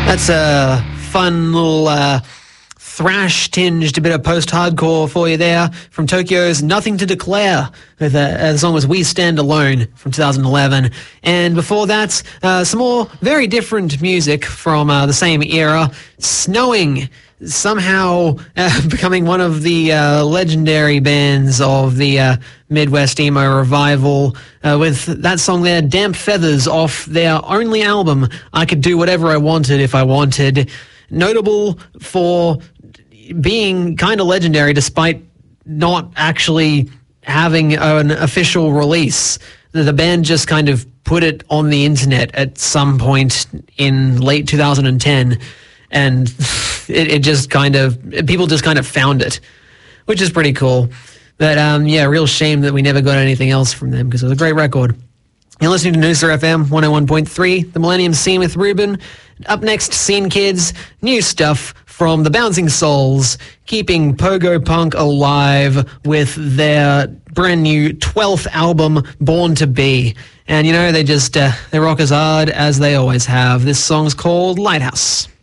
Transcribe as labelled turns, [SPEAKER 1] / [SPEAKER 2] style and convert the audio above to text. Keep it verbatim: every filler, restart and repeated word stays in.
[SPEAKER 1] That's a fun little uh, thrash-tinged bit of post-hardcore for you there from Tokyo's Nothing to Declare, with a, a song was We Stand Alone from two thousand eleven. And before that, uh, some more very different music from uh, the same era, Snowing, somehow uh, becoming one of the uh, legendary bands of the uh, Midwest emo revival, uh, with that song there, Damp Feathers, off their only album, I Could Do Whatever I Wanted If I Wanted. Notable for being kind of legendary despite not actually having an official release. The band just kind of put it on the internet at some point in late two thousand ten, and it, it just kind of, people just kind of found it, which is pretty cool. But um, yeah, real shame that we never got anything else from them, because it was a great record. You're listening to Noosa F M one oh one point three, The Millennium Scene with Ruben. Up next, Scene Kids, new stuff from the Bouncing Souls, keeping Pogo Punk alive with their brand new twelfth album, Born to Be. And you know, they just, uh, they rock as hard as they always have. This song's called Lighthouse.